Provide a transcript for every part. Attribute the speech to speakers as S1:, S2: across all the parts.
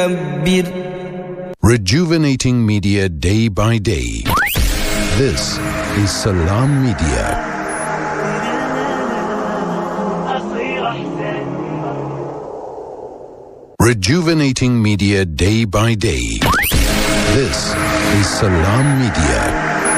S1: Rejuvenating media day by day. This is Salam Media. Rejuvenating media day by day. This is Salam Media.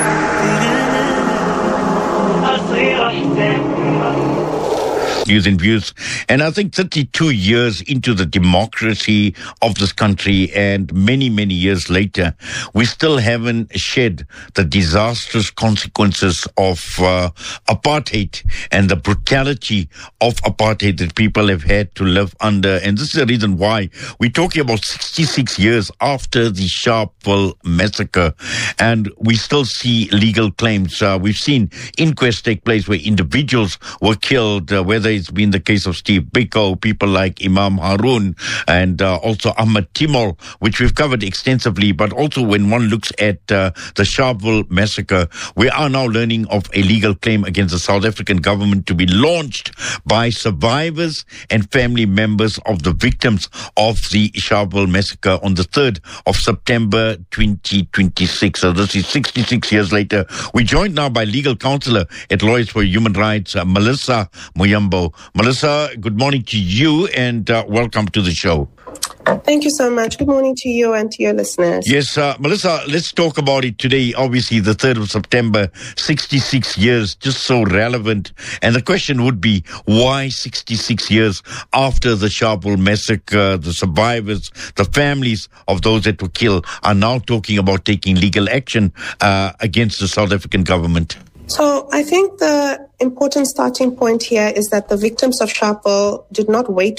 S2: News and views. And I think 32 years into the democracy of this country and many, many years later, we still haven't shed the disastrous consequences of apartheid and the brutality of apartheid that people have had to live under. And this is the reason why we're talking about 66 years after the Sharpeville massacre. And we still see legal claims. We've seen inquests take place where individuals were killed, whether it's been the case of Steve Biko, people like Imam Harun, and also Ahmad Timol, which we've covered extensively. But also when one looks at the Sharpeville massacre, we are now learning of a legal claim against the South African government to be launched by survivors and family members of the victims of the Sharpeville massacre on the 3rd of September 2026. So this is 66 years later. We're joined now by legal counselor at Lawyers for Human Rights, Melissa Muyambo. Melissa, good morning to you and welcome to the show.
S3: Thank you so much. Good morning to you and to your listeners.
S2: Yes, Melissa, let's talk about it today. Obviously, the 3rd of September, 66 years, just so relevant. And the question would be, why 66 years after the Sharpeville massacre, the survivors, the families of those that were killed are now talking about taking legal action against the South African government?
S3: So I think the important starting point here is that the victims of Sharpeville did not wait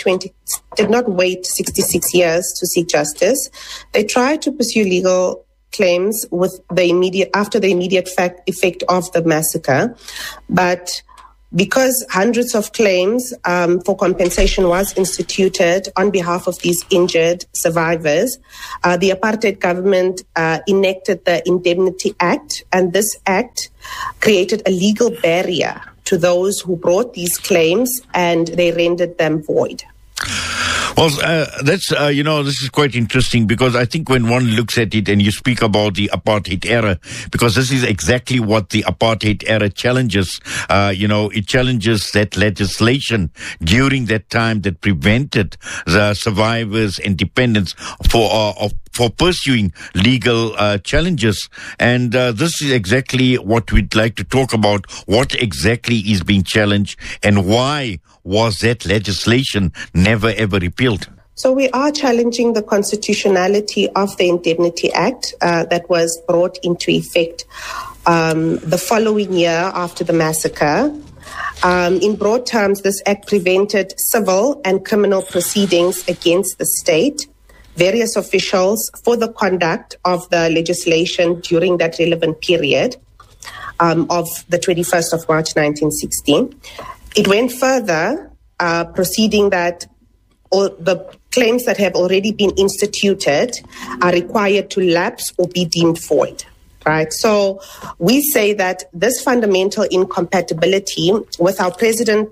S3: 66 years to seek justice. They tried to pursue legal claims after the immediate effect of the massacre, but because hundreds of claims for compensation was instituted on behalf of these injured survivors, the apartheid government enacted the Indemnity Act, and this act created a legal barrier to those who brought these claims, and they rendered them void.
S2: Well, this is quite interesting because I think when one looks at it and you speak about the apartheid era, because this is exactly what the apartheid era challenges, it challenges that legislation during that time that prevented the survivors and dependents for pursuing legal challenges. And this is exactly what we'd like to talk about. What exactly is being challenged and why was that legislation never ever repealed?
S3: So we are challenging the constitutionality of the Indemnity Act that was brought into effect the following year after the massacre. In broad terms, this act prevented civil and criminal proceedings against the state, various officials, for the conduct of the legislation during that relevant period of the 21st of March 1916. It went further, proceeding that all the claims that have already been instituted are required to lapse or be deemed void. Right. So we say that this fundamental incompatibility with our present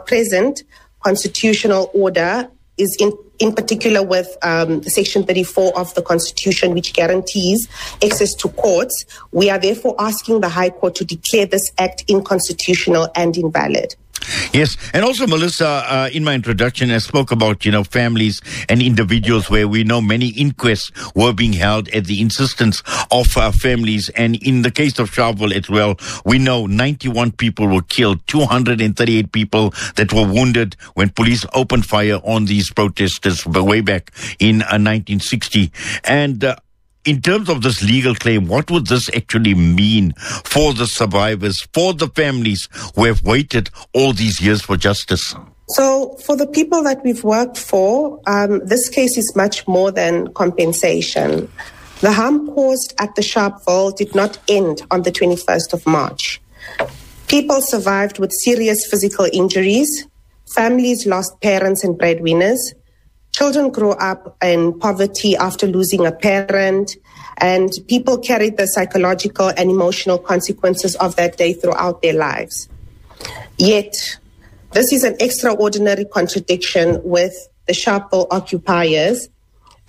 S3: constitutional order is in particular with Section 34 of the Constitution, which guarantees access to courts. We are therefore asking the High Court to declare this act unconstitutional and invalid.
S2: Yes, and also, Melissa, in my introduction, I spoke about, families and individuals where we know many inquests were being held at the insistence of families. And in the case of Sharpeville as well, we know 91 people were killed, 238 people that were wounded when police opened fire on these protesters way back in 1960. And in terms of this legal claim, what would this actually mean for the survivors, for the families who have waited all these years for justice?
S3: So for the people that we've worked for, this case is much more than compensation. The harm caused at the Sharpeville did not end on the 21st of March. People survived with serious physical injuries. Families lost parents and breadwinners. Children grow up in poverty after losing a parent, and people carried the psychological and emotional consequences of that day throughout their lives. Yet, this is an extraordinary contradiction with the Sharpeville occupiers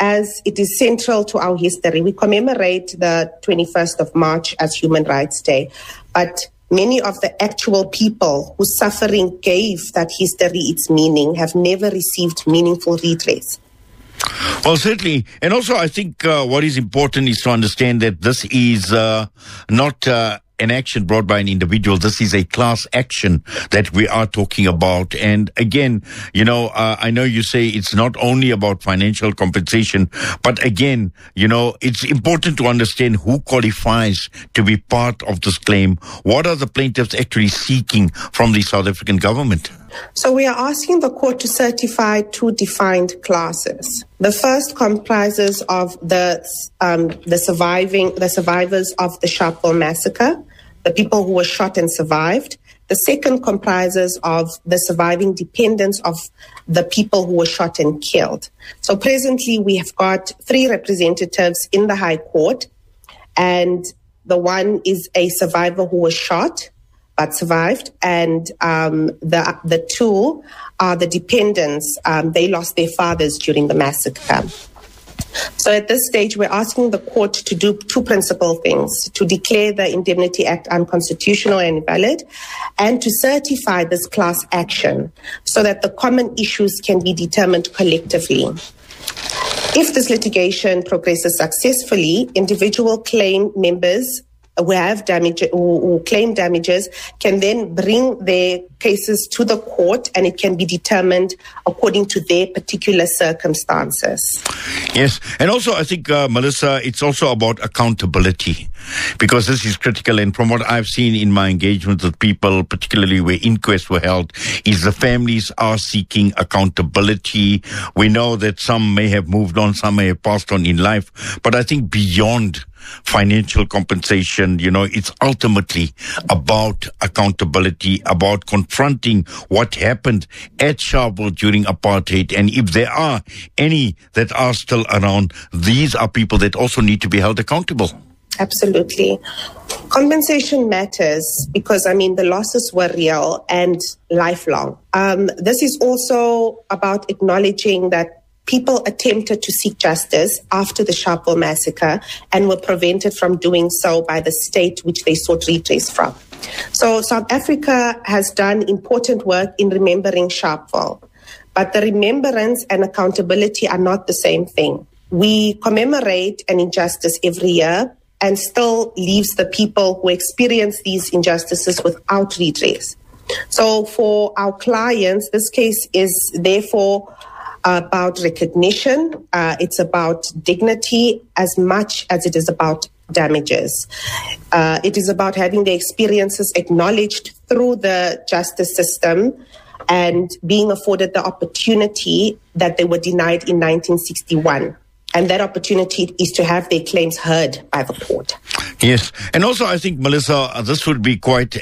S3: as it is central to our history. We commemorate the 21st of March as Human Rights Day, but many of the actual people whose suffering gave that history its meaning have never received meaningful redress.
S2: Well, certainly. And also, I think what is important is to understand that this is not an action brought by an individual. This is a class action that we are talking about. And again, I know you say it's not only about financial compensation, but again, it's important to understand who qualifies to be part of this claim. What are the plaintiffs actually seeking from the South African government?
S3: So we are asking the court to certify two defined classes. The first comprises of the survivors of the Sharpeville massacre, the people who were shot and survived. The second comprises of the surviving dependents of the people who were shot and killed. So presently we have got 3 representatives in the High Court, and the one is a survivor who was shot but survived, and the 2 are the dependents. They lost their fathers during the massacre. So at this stage, we're asking the court to do 2 principal things: to declare the Indemnity Act unconstitutional and invalid, and to certify this class action so that the common issues can be determined collectively. If this litigation progresses successfully, individual claim members who claim damages can then bring their cases to the court, and it can be determined according to their particular circumstances.
S2: Yes, and also I think, Melissa, it's also about accountability, because this is critical. And from what I've seen in my engagement with people, particularly where inquests were held, is the families are seeking accountability. We know that some may have moved on, some may have passed on in life, but I think beyond financial compensation, it's ultimately about accountability, about confronting what happened at Sharpeville during apartheid. And if there are any that are still around, these are people that also need to be held accountable.
S3: Absolutely. Compensation matters because, the losses were real and lifelong. This is also about acknowledging that people attempted to seek justice after the Sharpeville massacre and were prevented from doing so by the state which they sought redress from. So South Africa has done important work in remembering Sharpeville, but the remembrance and accountability are not the same thing. We commemorate an injustice every year and still leaves the people who experience these injustices without redress. So for our clients, this case is therefore about recognition. It's about dignity as much as it is about damages. It is about having their experiences acknowledged through the justice system and being afforded the opportunity that they were denied in 1961. And that opportunity is to have their claims heard by the court.
S2: Yes. And also, I think, Melissa, this would be quite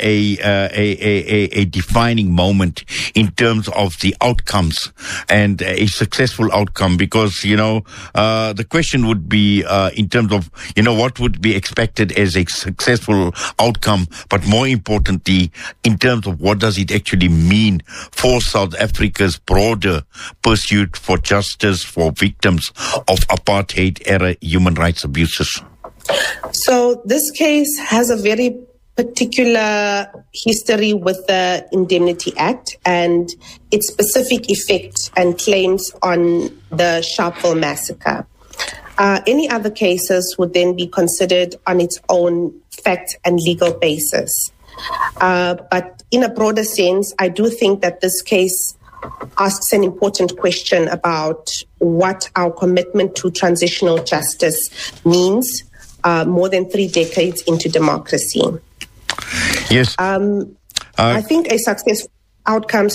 S2: a defining moment in terms of the outcomes and a successful outcome, because, the question would be in terms of, what would be expected as a successful outcome, but more importantly, in terms of what does it actually mean for South Africa's broader pursuit for justice for victims of apartheid-era human rights abuses.
S3: So this case has a very particular history with the Indemnity Act and its specific effect and claims on the Sharpeville massacre. Any other cases would then be considered on its own fact and legal basis. But in a broader sense, I do think that this case asks an important question about what our commitment to transitional justice means more than 3 decades into democracy.
S2: Yes.
S3: I think a successful outcome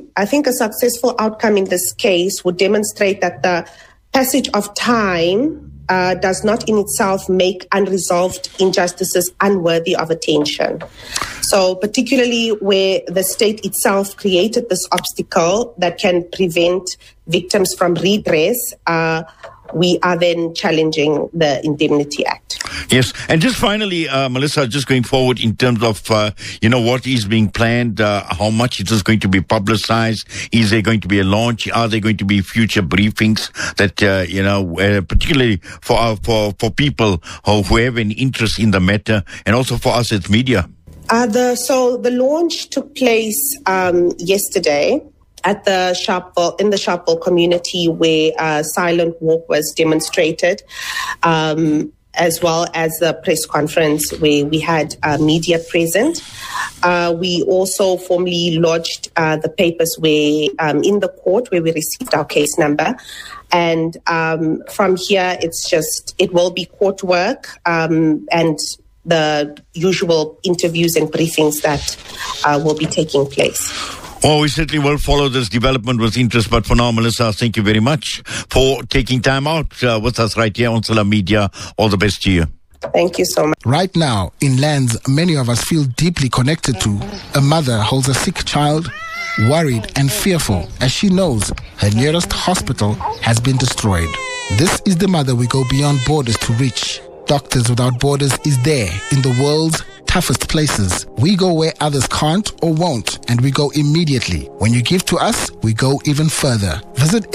S3: in this case would demonstrate that the passage of time does not in itself make unresolved injustices unworthy of attention. So particularly where the state itself created this obstacle that can prevent victims from redress, we are then challenging the Indemnity Act.
S2: Yes, and just finally, Melissa, just going forward in terms of, what is being planned, how much it is going to be publicized, is there going to be a launch, are there going to be future briefings that, particularly for people who have an interest in the matter, and also for us as media?
S3: So the launch took place yesterday at the Sharpeville community, where Silent Walk was demonstrated, as well as the press conference where we had media present. We also formally lodged the papers where in the court where we received our case number. And from here, it will be court work and the usual interviews and briefings that will be taking place.
S2: Oh, we certainly will follow this development with interest. But for now, Melissa, thank you very much for taking time out with us right here on Salam Media. All the best to you.
S3: Thank you so much.
S4: Right now, in lands many of us feel deeply connected to, a mother holds a sick child, worried and fearful as she knows her nearest hospital has been destroyed. This is the mother we go beyond borders to reach. Doctors Without Borders is there in the world's toughest places. We go where others can't or won't, and we go immediately. When you give to us, we go even further. Visit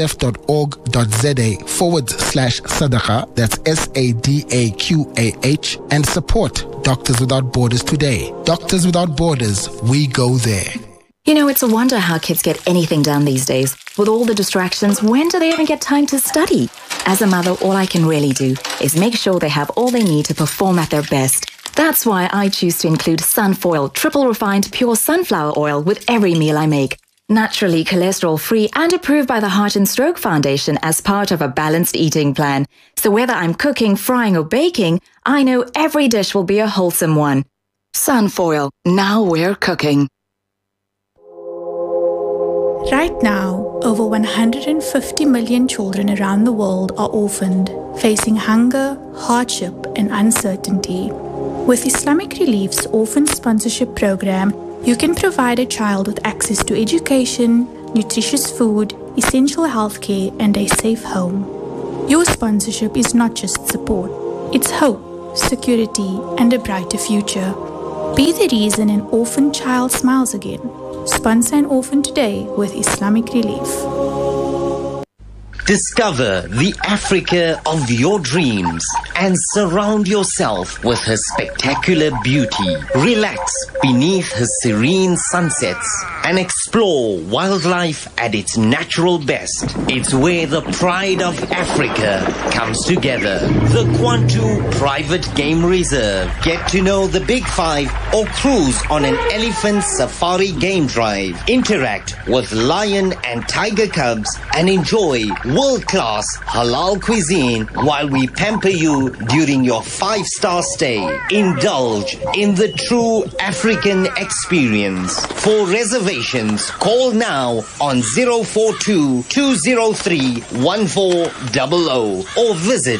S4: msf.org.za/sadaqa, that's SADAQAH, and support Doctors Without Borders today. Doctors Without Borders, we go there.
S5: You know, it's a wonder how kids get anything done these days. With all the distractions, when do they even get time to study? As a mother, all I can really do is make sure they have all they need to perform at their best. That's why I choose to include Sunfoil, triple refined pure sunflower oil with every meal I make. Naturally cholesterol-free and approved by the Heart and Stroke Foundation as part of a balanced eating plan. So whether I'm cooking, frying or baking, I know every dish will be a wholesome one. Sunfoil, now we're cooking.
S6: Right now, over 150 million children around the world are orphaned, facing hunger, hardship, and uncertainty. With Islamic Relief's Orphan Sponsorship Program, you can provide a child with access to education, nutritious food, essential healthcare, and a safe home. Your sponsorship is not just support, it's hope, security, and a brighter future. Be the reason an orphan child smiles again. Sponsor an orphan today with Islamic Relief.
S7: Discover the Africa of your dreams and surround yourself with her spectacular beauty. Relax beneath her serene sunsets and explore wildlife at its natural best. It's where the pride of Africa comes together. The Kwantu Private Game Reserve. Get to know the Big Five or cruise on an elephant safari game drive. Interact with lion and tiger cubs and enjoy world-class halal cuisine while we pamper you during your 5-star stay. Indulge in the true African experience. For reservations, call now on 042-203-1400 or visit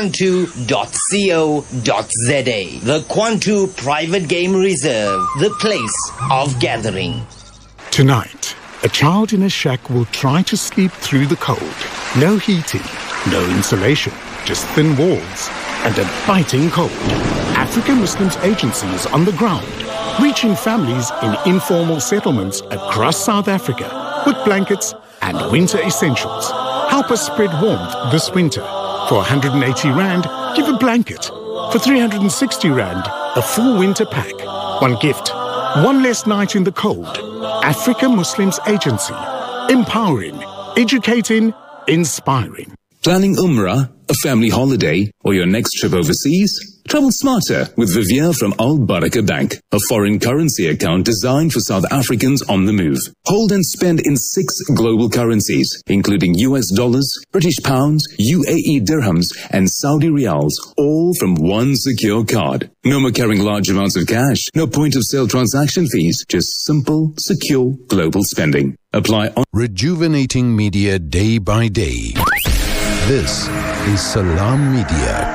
S7: kwantu.co.za. The Kwantu Private Game Reserve, the place of gathering.
S8: Tonight, a child in a shack will try to sleep through the cold. No heating, no insulation, just thin walls and a biting cold. African Muslims Agency is on the ground, reaching families in informal settlements across South Africa with blankets and winter essentials. Help us spread warmth this winter. For 180 Rand, give a blanket. For 360 Rand, a full winter pack. One gift, one less night in the cold. African Muslims Agency. Empowering, educating, inspiring.
S9: Planning Umrah, a family holiday, or your next trip overseas? Travel smarter with Vivier from Al Baraka Bank, a foreign currency account designed for South Africans on the move. Hold and spend in 6 global currencies, including US dollars, British pounds, UAE dirhams, and Saudi riyals, all from one secure card. No more carrying large amounts of cash, no point-of-sale transaction fees, just simple, secure global spending. Apply on
S1: Rejuvenating media day by day. This is Salam Media.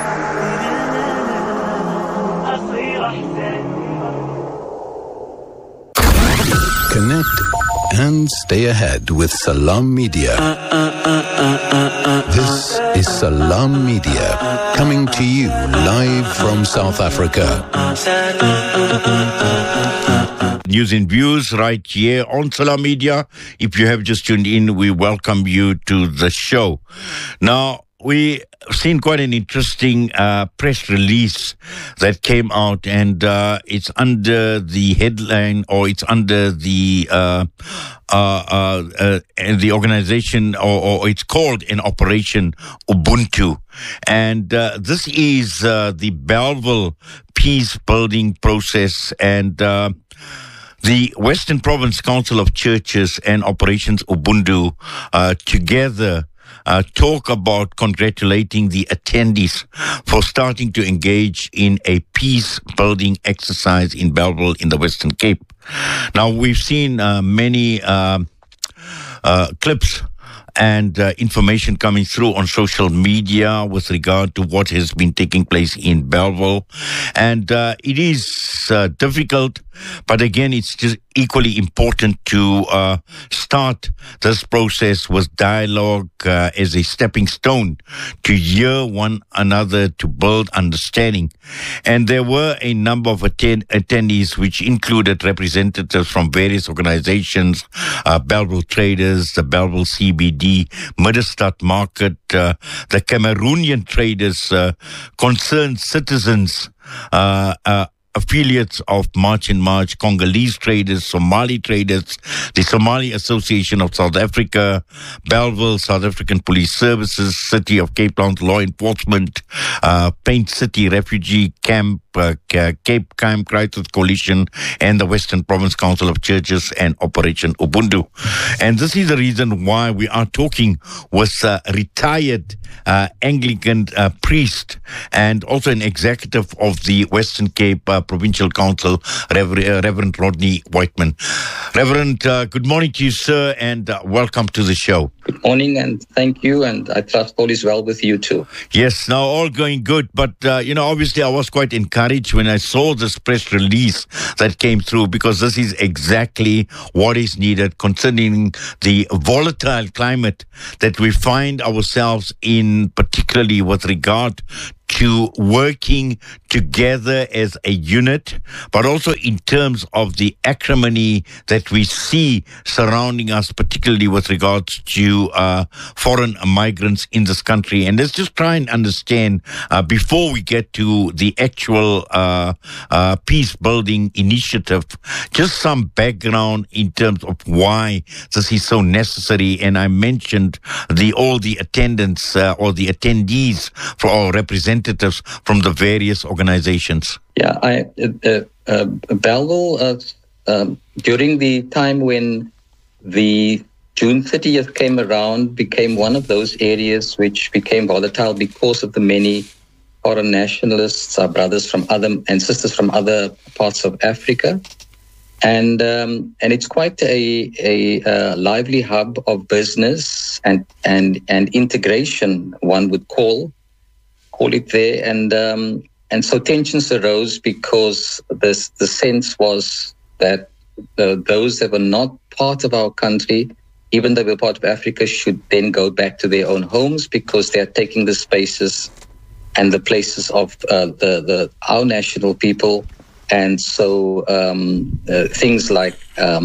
S1: Connect and stay ahead with Salam Media. This Salam Media, coming to you live from South Africa.
S2: News and views right here on Salam Media. If you have just tuned in, we welcome you to the show. Now, we've seen quite an interesting press release that came out, and it's under the headline, or it's under the organization, or it's called an Operation Ubuntu. And this is the Bellville peace building process, and the Western Province Council of Churches and Operations Ubuntu together talk about congratulating the attendees for starting to engage in a peace-building exercise in Bellville in the Western Cape. Now, we've seen many clips and information coming through on social media with regard to what has been taking place in Bellville. And it is difficult, but again, it's just equally important to start this process with dialogue as a stepping stone to hear one another, to build understanding. And there were a number of attendees, which included representatives from various organizations, Bellville Traders, the Bellville CBD, Middestad Market, the Cameroonian traders, concerned citizens, affiliates of March and March, Congolese traders, Somali traders, the Somali Association of South Africa, Bellville, South African Police Services, City of Cape Town Law Enforcement, Paint City Refugee Camp, Cape Crime Crisis Coalition, and the Western Province Council of Churches and Operation Ubuntu. And this is the reason why we are talking with a retired Anglican priest and also an executive of the Western Cape Provincial Council, Reverend Rodney Whiteman. Reverend, good morning to you, sir, and welcome to the show.
S10: Good morning, and thank you, and I trust all is well with you too.
S2: Yes, now all going good, but obviously I was quite encouraged when I saw this press release that came through, because this is exactly what is needed concerning the volatile climate that we find ourselves in, particularly with regard to working together as a unit, but also in terms of the acrimony that we see surrounding us, particularly with regards to foreign migrants in this country. And let's just try and understand, before we get to the actual peace-building initiative, just some background in terms of why this is so necessary. And I mentioned all the attendants or the attendees for our representatives from the various organizations.
S10: Yeah, Bellville, during the time when the June 30th came around, became one of those areas which became volatile because of the many foreign nationalists, our brothers from other and sisters from other parts of Africa. And it's quite a lively hub of business and integration, one would call it there, and so tensions arose because the sense was that those that were not part of our country, even though they were part of Africa, should then go back to their own homes because they are taking the spaces and the places of our national people, and so things like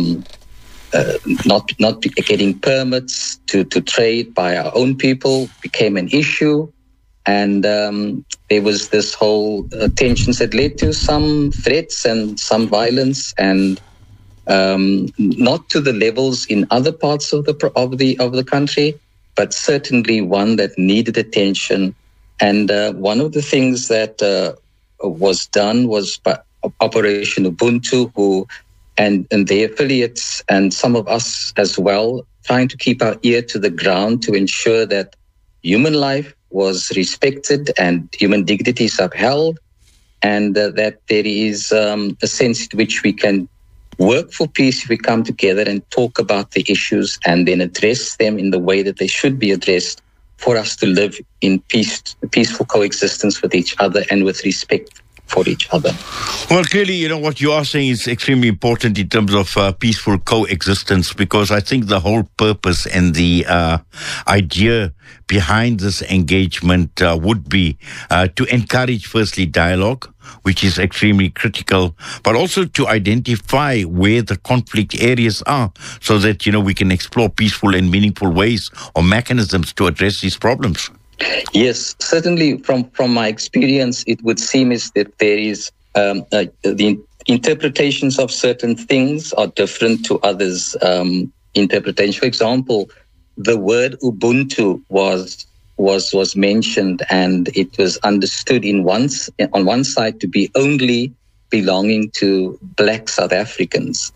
S10: not getting permits to trade by our own people became an issue. And there was this whole tensions that led to some threats and some violence, and not to the levels in other parts of the country, but certainly one that needed attention. And one of the things that was done was by Operation Ubuntu, and their affiliates, and some of us as well, trying to keep our ear to the ground to ensure that human life was respected and human dignity is upheld, and that there is a sense in which we can work for peace if we come together and talk about the issues and then address them in the way that they should be addressed, for us to live in peaceful coexistence with each other and with respect for each other.
S2: Well, clearly, what you are saying is extremely important in terms of peaceful coexistence, because I think the whole purpose and the idea behind this engagement would be to encourage, firstly, dialogue, which is extremely critical, but also to identify where the conflict areas are so that, we can explore peaceful and meaningful ways or mechanisms to address these problems.
S10: Yes, certainly from my experience, it would seem is that there is the interpretations of certain things are different to others' interpretations. For example, the word Ubuntu was mentioned, and it was understood on one side to be only belonging to Black South Africans,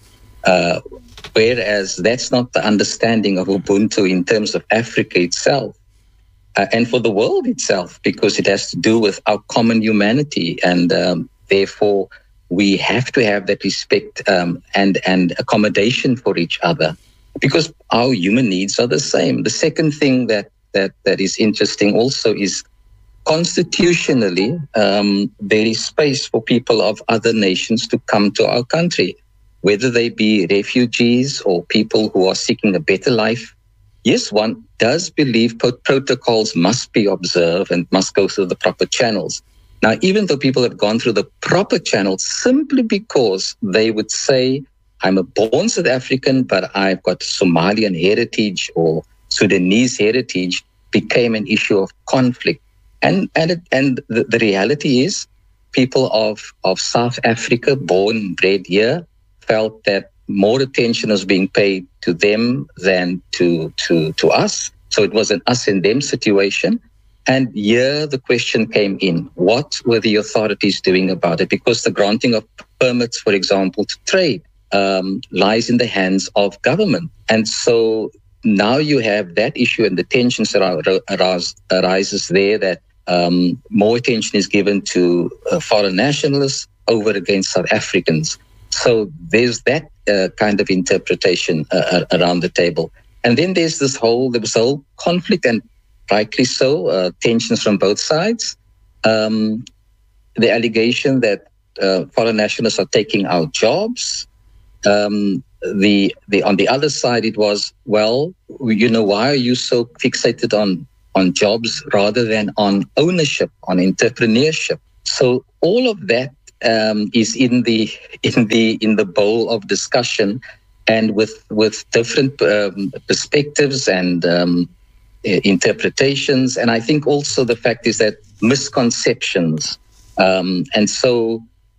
S10: whereas that's not the understanding of Ubuntu in terms of Africa itself. And for the world itself, because it has to do with our common humanity, and therefore we have to have that respect and accommodation for each other, because our human needs are the same. The second thing that is interesting also is constitutionally there is space for people of other nations to come to our country, whether they be refugees or people who are seeking a better life. Yes, one does believe protocols must be observed and must go through the proper channels. Now, even though people have gone through the proper channels simply because they would say, I'm a born South African, but I've got Somalian heritage or Sudanese heritage, became an issue of conflict. And the reality is people of South Africa, born and bred here, felt that more attention was being paid to them than to us. So it was an us and them situation. And here the question came in, what were the authorities doing about it? Because the granting of permits, for example, to trade lies in the hands of government. And so now you have that issue and the tensions that arises there, that more attention is given to foreign nationalists over against South Africans. So there's that kind of interpretation around the table. And then there was this whole conflict, and rightly so, tensions from both sides. The allegation that foreign nationalists are taking our jobs. On the other side, it was, well, why are you so fixated on jobs rather than on ownership, on entrepreneurship? So all of that is in the bowl of discussion, and with different perspectives and interpretations. And I think also the fact is that misconceptions, and so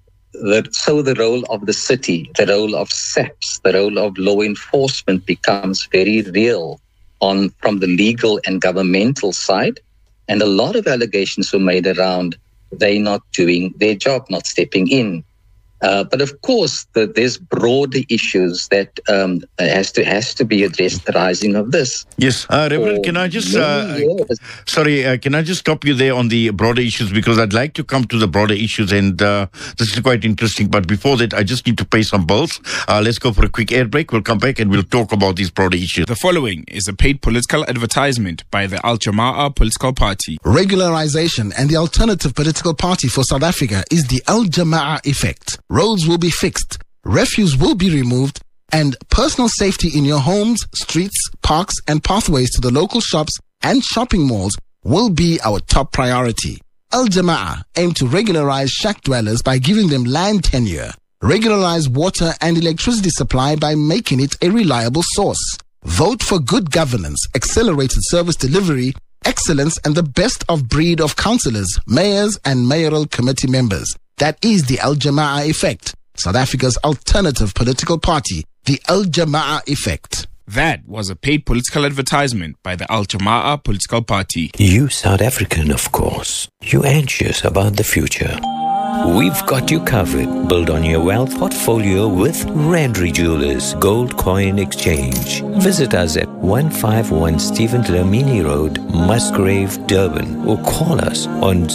S10: the role of the city, the role of SAPS, the role of law enforcement becomes very real from the legal and governmental side. And a lot of allegations were made around they not doing their job, not stepping in. But of course, there's broader issues that has to be addressed, the rising of this.
S2: Yes, Reverend, can I just can I just stop you there on the broader issues, because I'd like to come to the broader issues, and this is quite interesting. But before that, I just need to pay some bills. Let's go for a quick air break. We'll come back and we'll talk about these broader issues.
S11: The following is a paid political advertisement by the Al Jama'a political party.
S4: Regularization and the alternative political party for South Africa is the Al Jama'a effect. Roads will be fixed, refuse will be removed, and personal safety in your homes, streets, parks, and pathways to the local shops and shopping malls will be our top priority. Al Jama'a aim to regularize shack dwellers by giving them land tenure, regularize water and electricity supply by making it a reliable source. Vote for good governance, accelerated service delivery, excellence, and the best of breed of councillors, mayors, and mayoral committee members. That is the Al Jama'a effect, South Africa's alternative political party, the Al Jama'a effect.
S11: That was a paid political advertisement by the Al Jama'a political party.
S12: You South African, of course. You anxious about the future. We've got you covered. Build on your wealth portfolio with Randri Jewelers Gold Coin Exchange. Visit us at 151 Stephen Dlamini Road, Musgrave, Durban, or call us on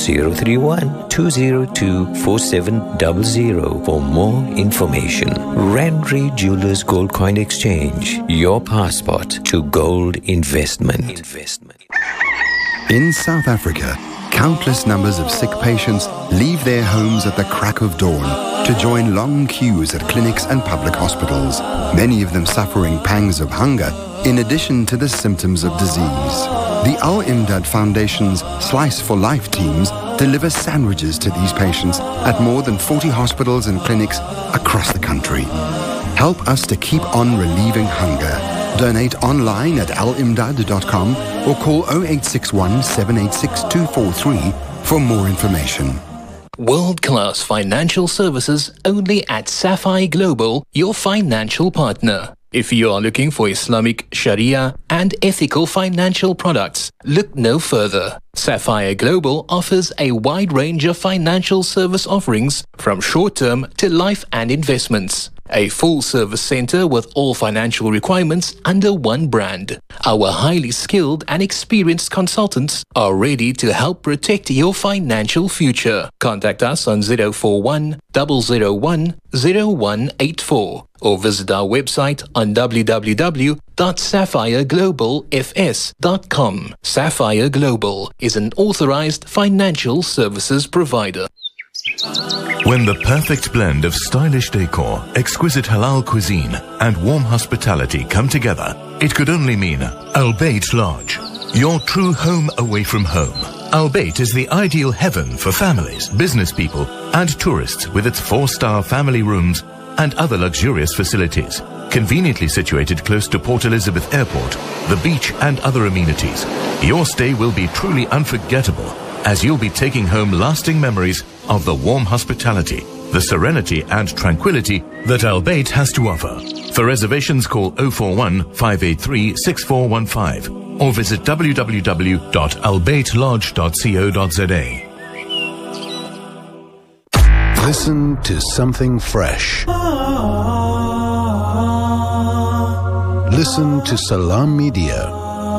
S12: 031-202-4700 for more information. Randri Jewelers Gold Coin Exchange, your passport to gold investment.
S1: In South Africa,
S13: Countless numbers of sick patients leave their homes at the crack of dawn to join long queues at clinics and public hospitals, many of them suffering pangs of hunger in addition to the symptoms of disease. The Al-Imdad Foundation's Slice for Life teams deliver sandwiches to these patients at more than 40 hospitals and clinics across the country. Help us to keep on relieving hunger. Donate online at alimdad.com or call 0861 786 243 for more information.
S14: World-class financial services only at Sapphire Global, your financial partner. If you are looking for Islamic, Sharia and ethical financial products, look no further. Sapphire Global offers a wide range of financial service offerings from short-term to life and investments. A full-service center with all financial requirements under one brand. Our highly skilled and experienced consultants are ready to help protect your financial future. Contact us on 041 001 0184 or visit our website on www.sapphireglobalfs.com. Sapphire Global is an authorized financial services provider.
S15: When the perfect blend of stylish decor, exquisite halal cuisine, and warm hospitality come together, it could only mean Al Bayt Lodge, your true home away from home. Al Bayt is the ideal heaven for families, business people, and tourists with its 4-star family rooms and other luxurious facilities. Conveniently situated close to Port Elizabeth Airport, the beach, and other amenities, your stay will be truly unforgettable, as you'll be taking home lasting memories of the warm hospitality, the serenity and tranquility that Al Bayt has to offer. For reservations, call 041 583 6415 or visit www.albaytlodge.co.za.
S1: Listen to something fresh. Listen to Salam Media.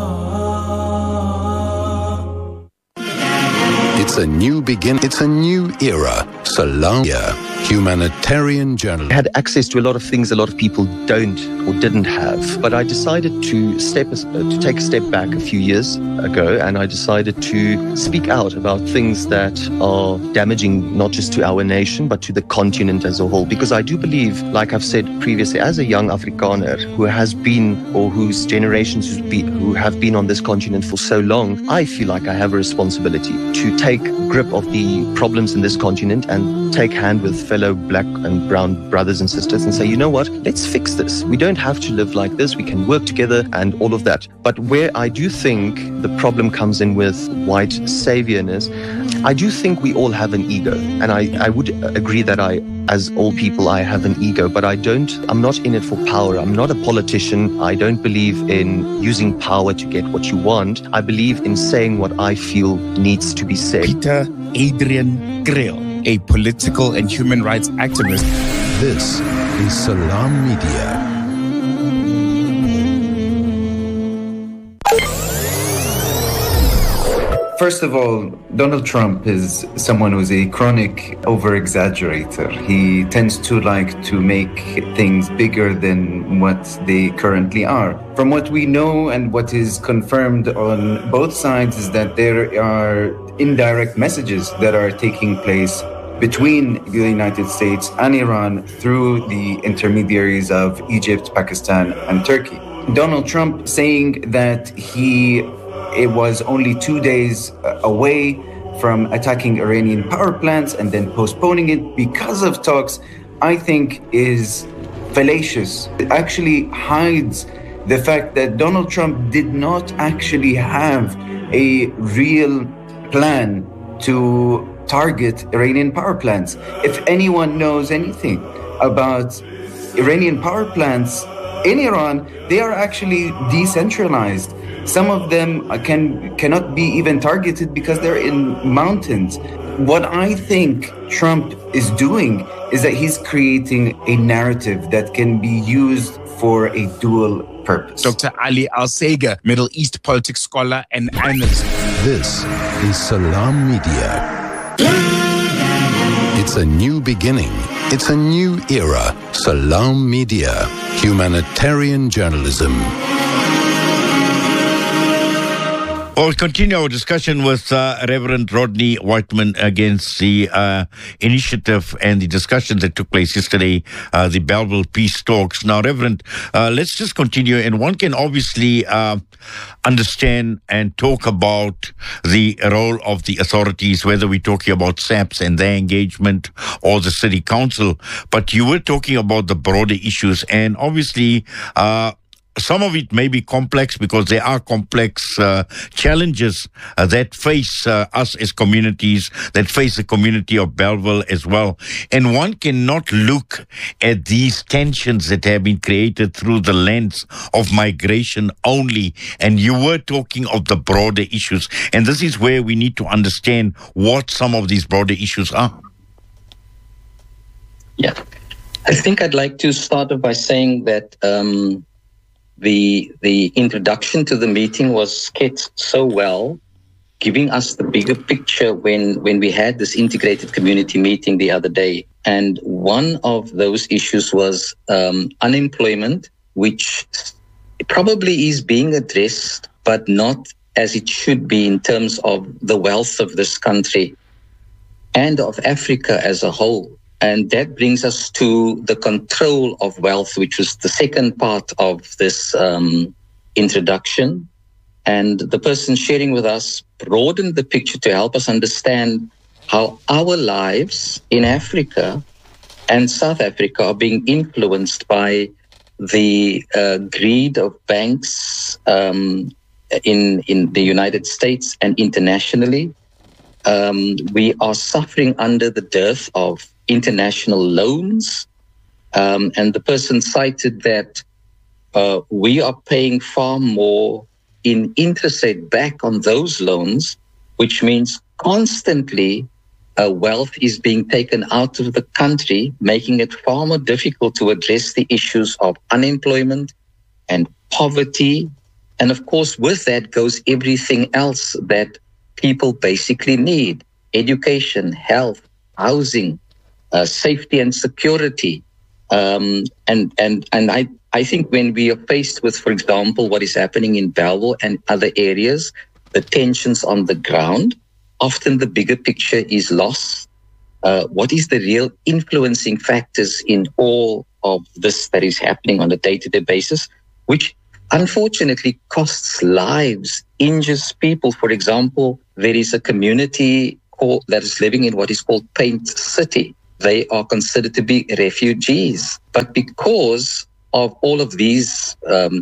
S1: It's a new beginning. It's a new era. Salam Media, humanitarian journalism.
S16: I had access to a lot of things a lot of people don't or didn't have. But I decided to take a step back a few years ago, and I decided to speak out about things that are damaging not just to our nation, but to the continent as a whole. Because I do believe, like I've said previously, as a young Afrikaner who has been, or whose generations who have been on this continent for so long, I feel like I have a responsibility to take grip of the problems in this continent and take hand with fellow black and brown brothers and sisters and say, you know what, let's fix this. We don't have to live like this. We can work together and all of that. But where I do think the problem comes in with white saviorness, I do think we all have an ego. And I would agree that as all people, I have an ego, but I'm not in it for power. I'm not a politician. I don't believe in using power to get what you want. I believe in saying what I feel needs to be said.
S11: Peter Adrian Kriel, a political and human rights activist.
S1: This is Salam Media.
S17: First of all, Donald Trump is someone who's a chronic over-exaggerator. He tends to like to make things bigger than what they currently are. From what we know and what is confirmed on both sides is that there are indirect messages that are taking place between the United States and Iran through the intermediaries of Egypt, Pakistan, and Turkey. Donald Trump saying that it was only 2 days away from attacking Iranian power plants and then postponing it because of talks, I think is fallacious. It actually hides the fact that Donald Trump did not actually have a real plan to target Iranian power plants. If anyone knows anything about Iranian power plants in Iran, they are actually decentralized. Some of them cannot be even targeted because they're in mountains. What I think Trump is doing is that he's creating a narrative that can be used for a dual purpose.
S11: Dr. Ali Al-Sega, Middle East politics scholar and analyst.
S1: This is Salam Media. It's a new beginning. It's a new era. Salam Media, humanitarian journalism.
S2: Well, we'll continue our discussion with Reverend Rodney Whiteman against the initiative and the discussions that took place yesterday, the Bellville Peace Talks. Now, Reverend, let's just continue. And one can obviously understand and talk about the role of the authorities, whether we're talking about SAPS and their engagement or the city council. But you were talking about the broader issues, and obviously some of it may be complex because there are complex challenges that face us as communities, that face the community of Bellville as well. And one cannot look at these tensions that have been created through the lens of migration only. And you were talking of the broader issues. And this is where we need to understand what some of these broader issues are.
S10: Yeah. I think I'd like to start off by saying that the introduction to the meeting was sketched so well, giving us the bigger picture when we had this integrated community meeting the other day. And one of those issues was unemployment, which probably is being addressed, but not as it should be in terms of the wealth of this country and of Africa as a whole. And that brings us to the control of wealth, which was the second part of this introduction. And the person sharing with us broadened the picture to help us understand how our lives in Africa and South Africa are being influenced by the greed of banks in the United States and internationally. We are suffering under the dearth of international loans, and the person cited that we are paying far more in interest rate back on those loans, which means constantly wealth is being taken out of the country, making it far more difficult to address the issues of unemployment and poverty. And of course, with that goes everything else that people basically need: education, health, housing, safety and security. And I think when we are faced with, for example, what is happening in Bellville and other areas, the tensions on the ground, often the bigger picture is lost. What is the real influencing factors in all of this that is happening on a day-to-day basis, which unfortunately costs lives, injures people. For example, there is a community that is living in what is called Paint City. They are considered to be refugees. But because of all of these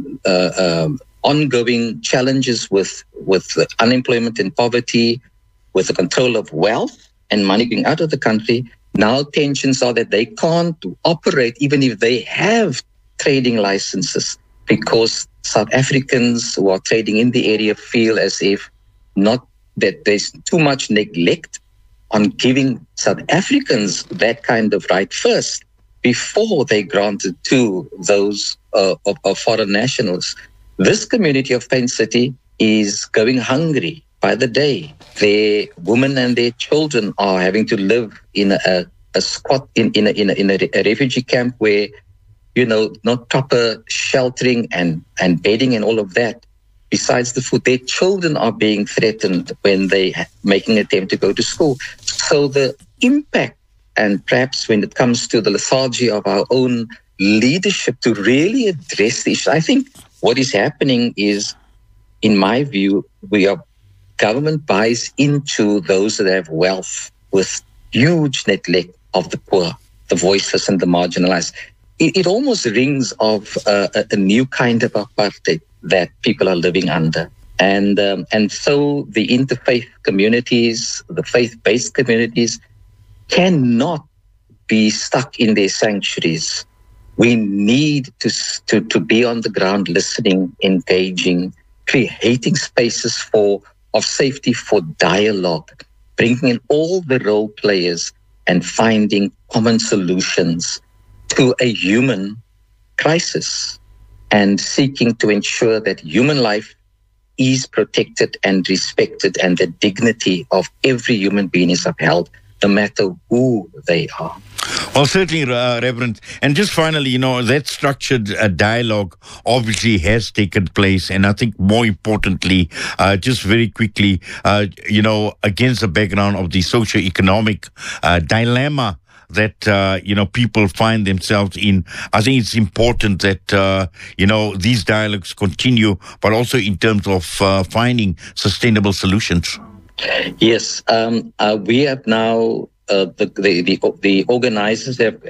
S10: ongoing challenges with unemployment and poverty, with the control of wealth and money going out of the country, now tensions are that they can't operate even if they have trading licenses, because South Africans who are trading in the area feel as if not that there's too much neglect on giving South Africans that kind of right first before they granted to those of foreign nationals. This community of Paint City is going hungry by the day. Their women and their children are having to live in a squat in a refugee camp where, you know, not proper sheltering and bedding and all of that. Besides the food, their children are being threatened when they making an attempt to go to school. So the impact, and perhaps when it comes to the lethargy of our own leadership to really address the issue, I think what is happening is, in my view, government buys into those that have wealth with huge neglect of the poor, the voiceless and the marginalized. It almost rings of a new kind of apartheid that people are living under. And so the interfaith communities, the faith-based communities, cannot be stuck in their sanctuaries. We need to be on the ground, listening, engaging, creating spaces of safety for dialogue, bringing in all the role players and finding common solutions to a human crisis, and seeking to ensure that human life is protected and respected and the dignity of every human being is upheld. no matter who they are.
S2: Well, certainly, Reverend. And just finally, that structured dialogue obviously has taken place. And I think more importantly, just very quickly, against the background of the socio-economic dilemma that, people find themselves in, I think it's important that, these dialogues continue, but also in terms of finding sustainable solutions.
S10: Yes, we have now, the organizers are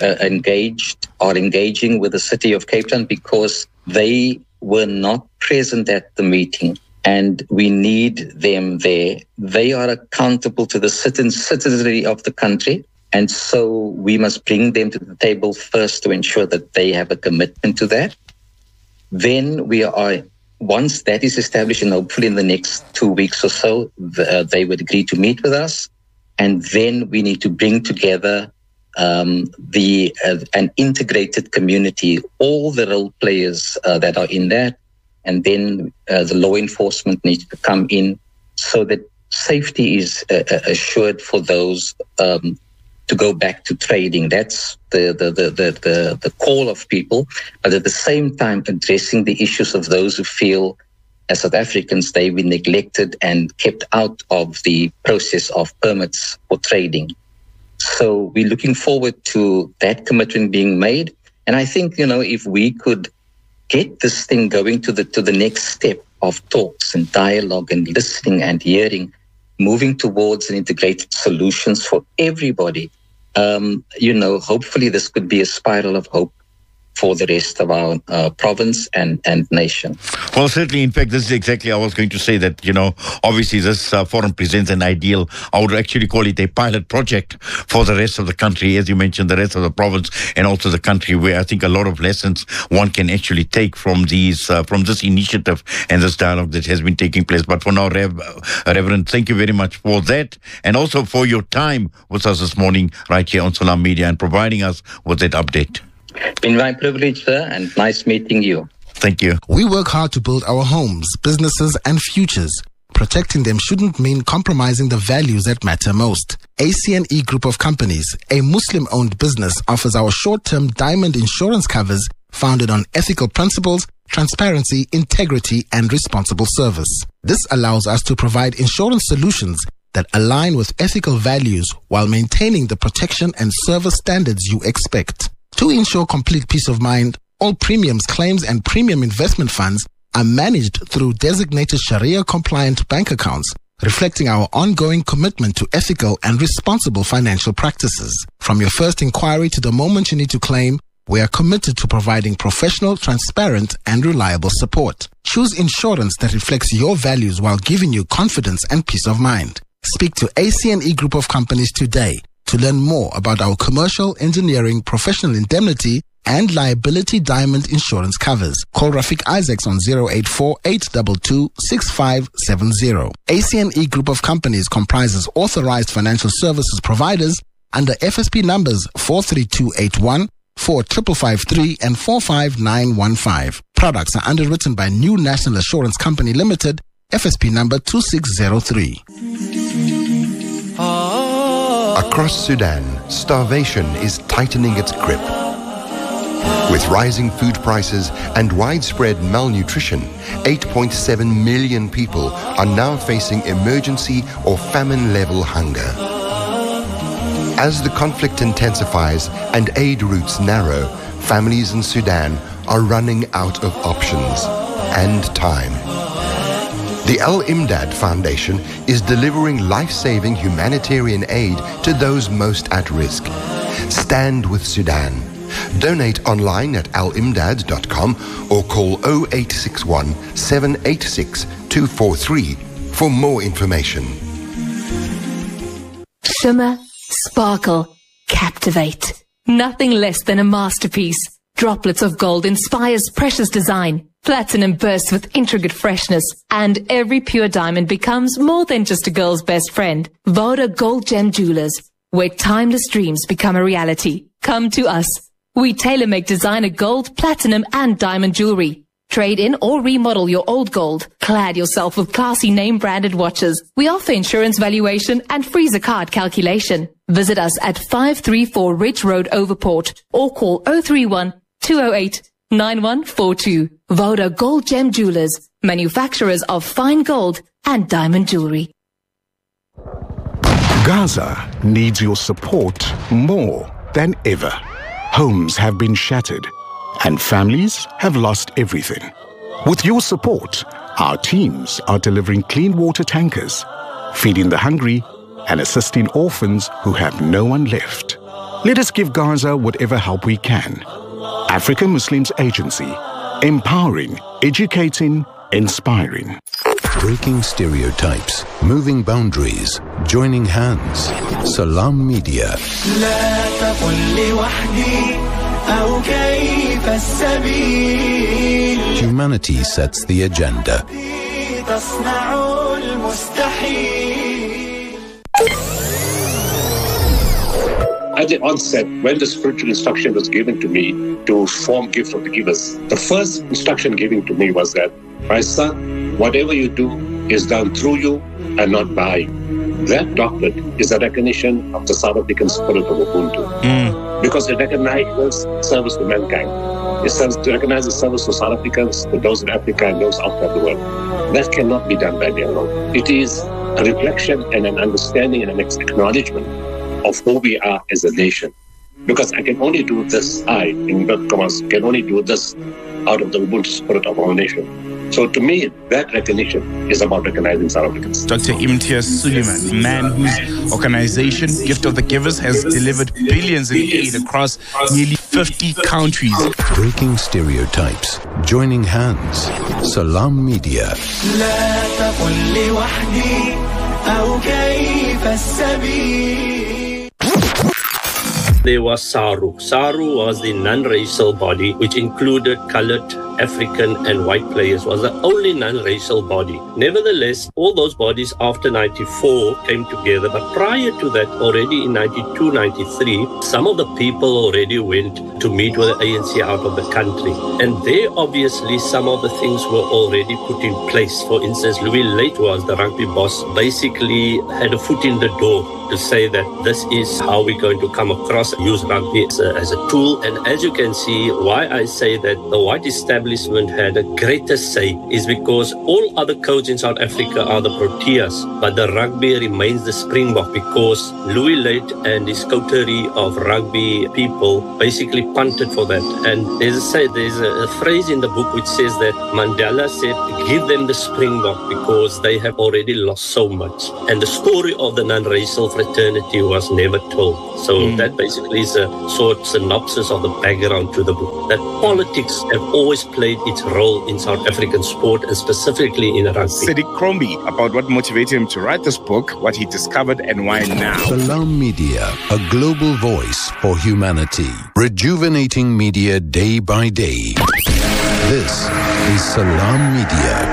S10: engaging with the city of Cape Town because they were not present at the meeting, and we need them there. They are accountable to the citizenry of the country, and so we must bring them to the table first to ensure that they have a commitment to that. Then once that is established, and hopefully in the next 2 weeks or so, they would agree to meet with us. And then we need to bring together an integrated community, all the role players that are in that. And then the law enforcement needs to come in so that safety is assured for those to go back to trading. That's the call of people, but at the same time addressing the issues of those who feel as South Africans they've been neglected and kept out of the process of permits for trading. So we're looking forward to that commitment being made. And I think, if we could get this thing going to the next step of talks and dialogue and listening and hearing, moving towards an integrated solutions for everybody, hopefully this could be a spiral of hope for the rest of our province and nation.
S2: Well, certainly, in fact, this is exactly I was going to say that, obviously this forum presents an ideal, I would actually call it a pilot project for the rest of the country, as you mentioned, the rest of the province and also the country, where I think a lot of lessons one can actually take from from this initiative and this dialogue that has been taking place. But for now, Reverend, thank you very much for that and also for your time with us this morning right here on Salam Media and providing us with that update.
S10: Been my privilege, sir, and nice meeting you.
S2: Thank you.
S4: We work hard to build our homes, businesses, and futures. Protecting them shouldn't mean compromising the values that matter most. ACNE Group of Companies, a Muslim-owned business, offers our short-term diamond insurance covers founded on ethical principles, transparency, integrity, and responsible service. This allows us to provide insurance solutions that align with ethical values while maintaining the protection and service standards you expect. To ensure complete peace of mind, all premiums, claims, and premium investment funds are managed through designated Sharia-compliant bank accounts, reflecting our ongoing commitment to ethical and responsible financial practices. From your first inquiry to the moment you need to claim, we are committed to providing professional, transparent, and reliable support. Choose insurance that reflects your values while giving you confidence and peace of mind. Speak to ACNE Group of Companies today to learn more about our commercial, engineering, professional indemnity, and liability diamond insurance covers. Call Rafiq Isaacs on 084-822-6570. ACNE Group of Companies comprises authorized financial services providers under FSP numbers 43281, 4553, and 45915. Products are underwritten by New National Assurance Company Limited, FSP number 2603.
S13: Across Sudan, starvation is tightening its grip. With rising food prices and widespread malnutrition, 8.7 million people are now facing emergency or famine-level hunger. As the conflict intensifies and aid routes narrow, families in Sudan are running out of options and time. The Al Imdad Foundation is delivering life-saving humanitarian aid to those most at risk. Stand with Sudan. Donate online at alimdad.com or call 0861 786 243 for more information.
S18: Shimmer, sparkle, captivate. Nothing less than a masterpiece. Droplets of gold inspires precious design. Platinum bursts with intricate freshness, and every pure diamond becomes more than just a girl's best friend. Voda Gold Gem Jewelers, where timeless dreams become a reality. Come to us. We tailor-make designer gold, platinum, and diamond jewelry. Trade in or remodel your old gold. Clad yourself with classy name-branded watches. We offer insurance valuation and free zakat calculation. Visit us at 534 Ridge Road, Overport, or call 031 208 9142. Voda Gold Gem Jewelers, manufacturers of fine gold and diamond jewelry.
S8: Gaza needs your support more than ever. Homes have been shattered and families have lost everything. With your support, our teams are delivering clean water tankers, feeding the hungry, and assisting orphans who have no one left. Let us give Gaza whatever help we can. African Muslims Agency, empowering, educating, inspiring.
S1: Breaking stereotypes, moving boundaries, joining hands. Salam Media. Humanity sets the agenda.
S19: At the onset, when the spiritual instruction was given to me to form Gift of the Givers, the first instruction given to me was that, my son, whatever you do is done through you and not by you. That doctrine is a recognition of the South African spirit of Ubuntu. Because it recognizes service to mankind. It recognizes service to South Africans, to those in Africa and those outside the world. That cannot be done by me alone. It is a reflection and an understanding and an acknowledgement of who we are as a nation. Because I can only do this, in inverted commas, can only do this out of the Ubuntu spirit of our nation. So to me, that recognition is about recognizing South Africans.
S11: Dr. Imtiaz Sooliman, a man whose organization, Gift of the Givers, has delivered billions in aid across nearly 50 countries.
S1: Breaking stereotypes, joining hands. Salam Media.
S20: There was SARU. SARU was the non-racial body which included colored, African and white players, was the only non-racial body. Nevertheless, all those bodies after 94 came together, but prior to that, already in 92, 93, some of the people already went to meet with the ANC out of the country. And there, obviously, some of the things were already put in place. For instance, Louis Late was the rugby boss, basically had a foot in the door to say that this is how we're going to come across, use rugby as a tool. And as you can see, why I say that the white establishment had a greater say is because all other codes in South Africa are the Proteas, but the rugby remains the Springbok because Louis Late and his coterie of rugby people basically punted for that. And there's a phrase in the book which says that Mandela said, give them the Springbok because they have already lost so much. And the story of the non-racial fraternity was never told. So that basically is a short synopsis of the background to the book. That politics have always played its role in South African sport and specifically in rugby.
S11: Siddiq Crombie, about what motivated him to write this book, what he discovered and why now.
S1: Salam Media, a global voice for humanity. Rejuvenating media day by day. This is Salam Media.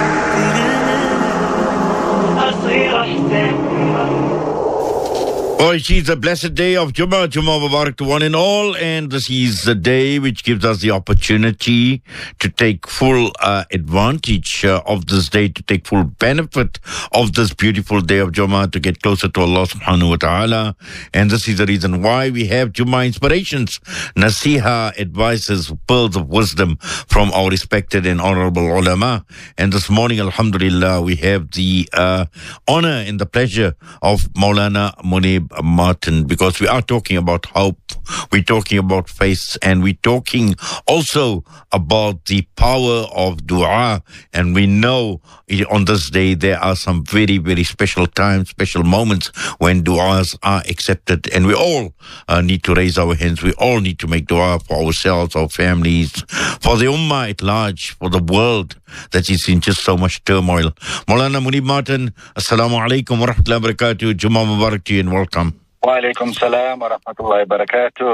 S2: Oh, it is a blessed day of Jummah. Jummah Mubarak to one and all. And this is the day which gives us the opportunity to take full advantage of this day, to take full benefit of this beautiful day of Jummah, to get closer to Allah subhanahu wa ta'ala. And this is the reason why we have Jummah Inspirations, Nasiha, advices, pearls of wisdom from our respected and honorable ulama. And this morning, alhamdulillah, we have the honor and the pleasure of Maulana Munib Martin, because we are talking about hope, we're talking about faith, and we're talking also about the power of dua. And we know on this day there are some very, very special times, special moments when duas are accepted, and we all need to raise our hands. We all need to make dua for ourselves, our families, for the ummah at large, for the world that is in just so much turmoil. Maulana Munib Martin, Assalamu alaikum wa rahmatullahi wa barakatuh. Jummah Mubarak to you and welcome.
S21: Wa alaikum salam wa rahmatullahi wa barakatuh.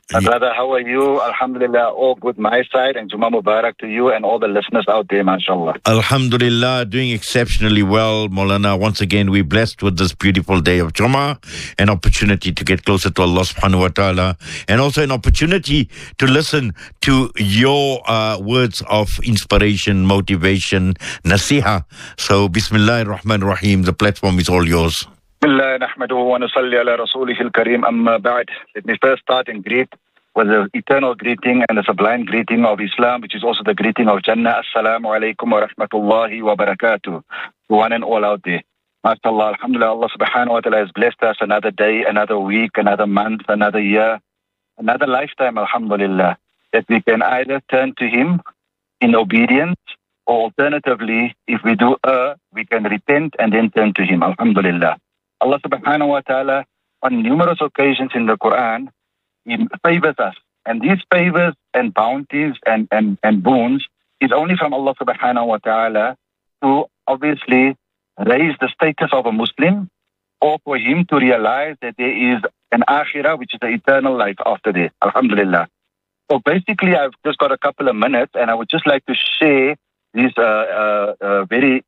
S21: Brother, how are you? Alhamdulillah, all good my side, and Jummah Mubarak to you and all the listeners out there, mashallah.
S2: Alhamdulillah, doing exceptionally well, Maulana. Once again, we're blessed with this beautiful day of Jummah, an opportunity to get closer to Allah subhanahu wa ta'ala, and also an opportunity to listen to your words of inspiration, motivation, nasiha. So, Bismillah ar-Rahman ar-Rahim, the platform is all yours.
S21: Bismillah, nahmaduhu wa nusalli ala rasulih al-kareem, amma ba'd. Let me first start and greet with the eternal greeting and the sublime greeting of Islam, which is also the greeting of Jannah. Assalamu alaikum wa rahmatullahi wa barakatuh. To one and all out there. MashaAllah, alhamdulillah, Allah subhanahu wa ta'ala has blessed us another day, another week, another month, another year, another lifetime, alhamdulillah, that we can either turn to Him in obedience, or alternatively, if we do we can repent and then turn to Him, alhamdulillah. Allah subhanahu wa ta'ala, on numerous occasions in the Quran, He favors us. And these favors and bounties and boons is only from Allah subhanahu wa ta'ala to obviously raise the status of a Muslim, or for him to realize that there is an akhirah, which is the eternal life after death. Alhamdulillah. So basically, I've just got a couple of minutes, and I would just like to share these very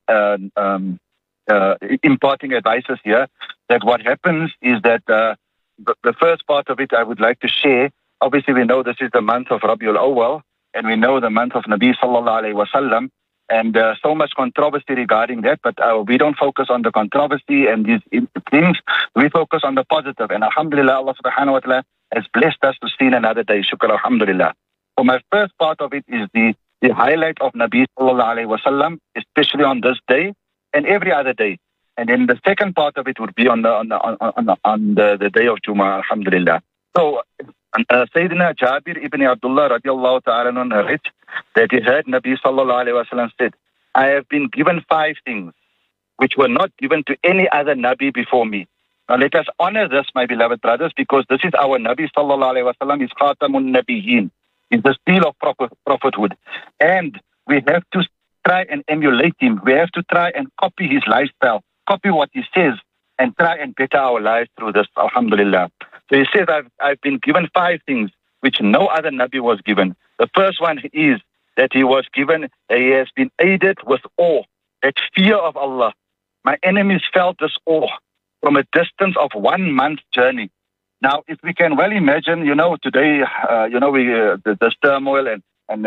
S21: imparting advices here, that what happens is that the first part of it I would like to share. Obviously, we know this is the month of Rabiul Awwal, and we know the month of Nabi sallallahu alayhi wa sallam, and so much controversy regarding that, but we don't focus on the controversy and these things. We focus on the positive, and alhamdulillah, Allah subhanahu wa ta'ala has blessed us to see another day. Shukr, alhamdulillah. So my first part of it is the highlight of Nabi sallallahu alayhi wa sallam, especially on this day and every other day. And then the second part of it would be on the day of Jummah, alhamdulillah. So Sayyidina Jabir ibn Abdullah radiallahu ta'ala narrates that he heard Nabi sallallahu alayhi wa sallam said, I have been given 5 things which were not given to any other Nabi before me. Now let us honor this, my beloved brothers, because this is our Nabi sallallahu alayhi wa sallam, is Khatamun Nabiyyin, is the seal of prophethood. And we have to try and emulate him. We have to try and copy his lifestyle, copy what he says, and try and better our lives through this, alhamdulillah. So he says, I've been given 5 things which no other Nabi was given. The first one is that he has been aided with awe, that fear of Allah. My enemies felt this awe from a distance of 1 month's journey. Now, if we can well imagine, today, this turmoil and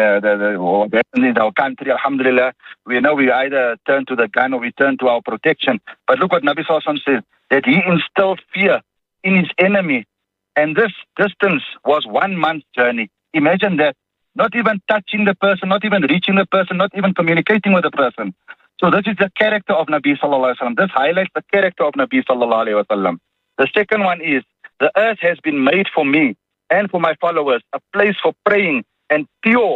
S21: what happens in our country, alhamdulillah, we know we either turn to the gun or we turn to our protection. But look what Nabi Sallallahu Alaihi Wasallam says, that he instilled fear in his enemy. And this distance was 1 month's journey. Imagine that. Not even touching the person, not even reaching the person, not even communicating with the person. So this is the character of Nabi Sallallahu Alaihi Wasallam. This highlights the character of Nabi Sallallahu Alaihi Wasallam. The second one is, the earth has been made for me and for my followers, a place for praying and pure,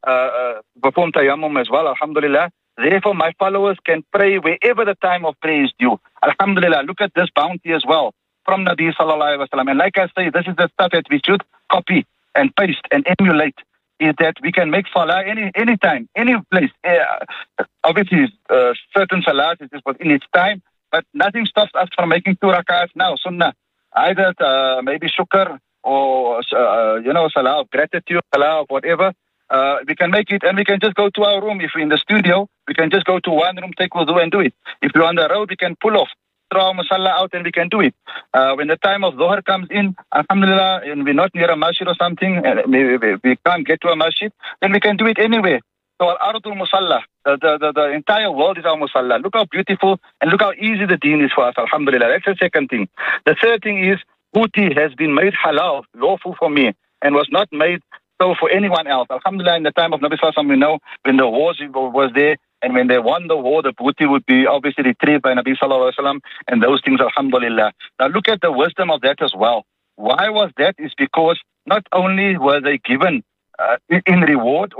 S21: perform tayammum as well, alhamdulillah. Therefore, my followers can pray wherever the time of prayer is due. Alhamdulillah, look at this bounty as well from Nabi Sallallahu Alaihi Wasallam. And like I say, this is the stuff that we should copy and paste and emulate, is that we can make salah any time, any place. Obviously, certain salahs is in its time, but nothing stops us from making 2 rak'ahs now, sunnah. Either maybe shukr or, salah of gratitude, salah of whatever. We can make it, and we can just go to our room. If we're in the studio, we can just go to one room, take wudu and do it. If we're on the road, we can pull off, throw our musalla out, and we can do it. When the time of Dhuhr comes in, alhamdulillah, and we're not near a masjid or something, and we can't get to a masjid, then we can do it anywhere. So al-ardul musalla, the entire world is our musalla. Look how beautiful and look how easy the deen is for us, alhamdulillah. That's the second thing. The third thing is, booty has been made halal, lawful for me, and was not made so for anyone else. Alhamdulillah, in the time of Nabi Sallallahu Alaihi Wasallam, we know when the wars was there, and when they won the war, the booty would be obviously retrieved by Nabi Sallallahu Alaihi Wasallam, and those things, alhamdulillah. Now look at the wisdom of that as well. Why was that? Is because not only were they given in reward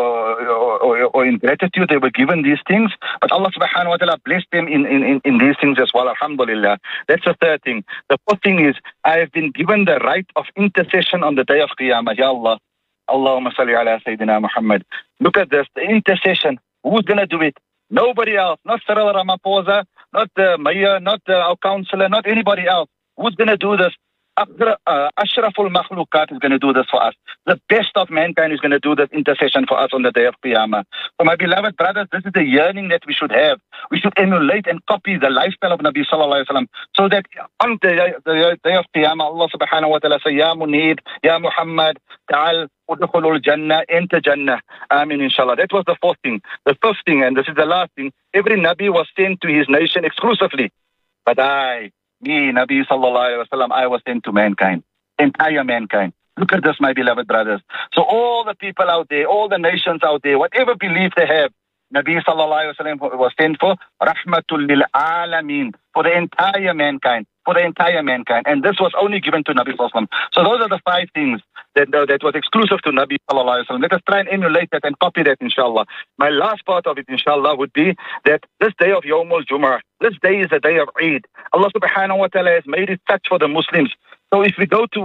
S21: or in gratitude, they were given these things, but Allah subhanahu wa ta'ala blessed them in these things as well, alhamdulillah. That's the third thing. The fourth thing is, I have been given the right of intercession on the day of Qiyamah. Ya Allah, Allahumma salli ala Sayyidina Muhammad. Look at this, the intercession. Who's going to do it? Nobody else. Not Cyril Ramaphosa, not the mayor, not our councillor, not anybody else. Who's going to do this? Ashraful Makhlukat is going to do this for us. The best of mankind is going to do this intercession for us on the day of Qiyamah. So my beloved brothers, this is the yearning that we should have. We should emulate and copy the lifestyle of Nabi Sallallahu Alaihi Wasallam, so that on the day of Qiyamah, Allah Subhanahu Wa Ta'ala say, Ya Munib, Ya Muhammad, Ta'al, Udkhulul Jannah, enter Jannah. Amin, inshallah. That was the fourth thing. The fifth thing, and this is the last thing, every Nabi was sent to his nation exclusively. But me, Nabi Sallallahu Alaihi Wasallam, I was sent to mankind, entire mankind. Look at this, my beloved brothers. So all the people out there, all the nations out there, whatever belief they have, Nabi Sallallahu Alaihi Wasallam was sent for Rahmatul Lil Alameen, for the entire mankind, And this was only given to Nabi Sallallahu Alaihi Wasallam. So those are the 5 things that was exclusive to Nabi Sallallahu Alaihi Wasallam. Let us try and emulate that and copy that, inshallah. My last part of it, inshallah, would be that this day of Yawmul Jum'ah, this day is the day of Eid. Allah Subhanahu Wa Ta'ala has made it such for the Muslims. So if we go to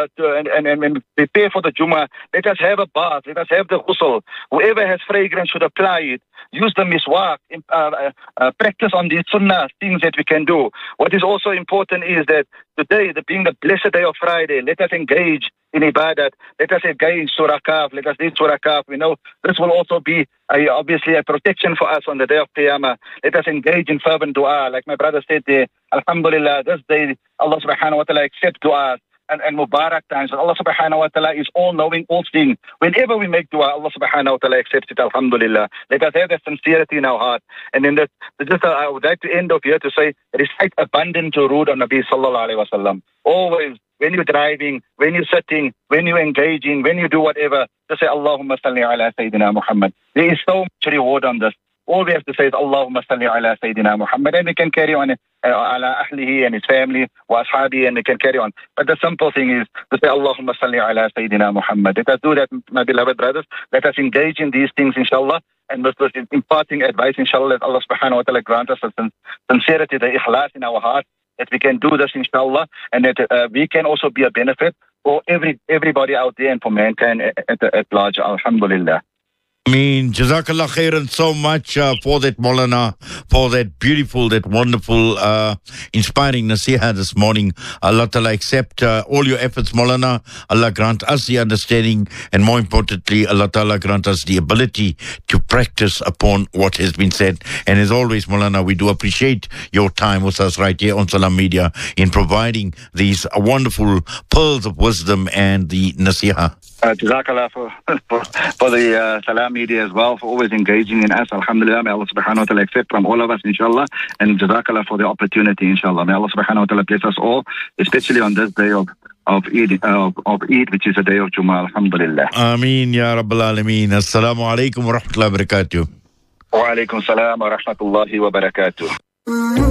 S21: and prepare for the Jummah, let us have a bath, let us have the ghusl. Whoever has fragrance should apply it. Use the miswak, practice on these sunnah things that we can do. What is also important is that today, being the blessed day of Friday, let us engage in ibadat. Let us engage Surah Kahf. Let us read Surah Kahf. We know this will also be obviously a protection for us on the day of Qiyamah. Let us engage in fervent dua. Like my brother said there, Alhamdulillah, this day Allah Subhanahu Wa Ta'ala accepts du'as and Mubarak times. Allah Subhanahu Wa Ta'ala is all-knowing, all-seeing. Whenever we make dua, Allah Subhanahu Wa Ta'ala accepts it, Alhamdulillah. Let us have that sincerity in our heart. And then I would like to end off here to say, recite abundant durood on Nabi Sallallahu Alaihi Wasallam. Always, when you're driving, when you're sitting, when you're engaging, when you do whatever, just say, Allahumma salli ala Sayyidina Muhammad. There is so much reward on this. All we have to say is, Allahumma salli ala Sayyidina Muhammad. And we can carry on ala ahlihi and his family, wa ashabi, and we can carry on. But the simple thing is to say, Allahumma salli ala Sayyidina Muhammad. Let us do that, my beloved brothers. Let us engage in these things, inshallah. And this was imparting advice, inshallah, that Allah Subhanahu Wa Ta'ala grant us the sincerity, the ikhlas in our heart, that we can do this, inshallah, and that we can also be a benefit for everybody out there and for mankind at large, alhamdulillah.
S2: I mean, Jazakallah khairan so much for that, Maulana, for that beautiful, that wonderful, inspiring nasiha this morning. Allah Ta'ala accept all your efforts, Maulana. Allah grant us the understanding, and more importantly, Allah Ta'ala grant us the ability to practice upon what has been said. And as always, Maulana, we do appreciate your time with us right here on Salam Media in providing these wonderful pearls of wisdom and the nasiha.
S21: Jazakallah for the Salam Media as well, for always engaging in us. Alhamdulillah, may Allah Subhanahu Wa Ta'ala accept from all of us, inshallah. And Jazakallah for the opportunity, inshallah. May Allah Subhanahu Wa Ta'ala bless us all, especially on this day of Eid, which is a day of Jummah, alhamdulillah.
S2: Ameen, Ya Rabbal Alameen. Assalamu alaikum wa rahmatullahi wa barakatuh.
S21: Wa alaikum salam wa rahmatullahi wa barakatuh.